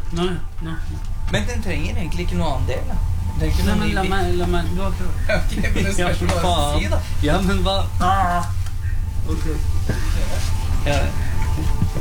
Nei. Men den trenger egentlig ikke noe annen del, da. Nei, men la meg, du har prøvd. Ok, men det Ja, spørs hva du faen. si, da. Ja, men hva? Ok. Ja.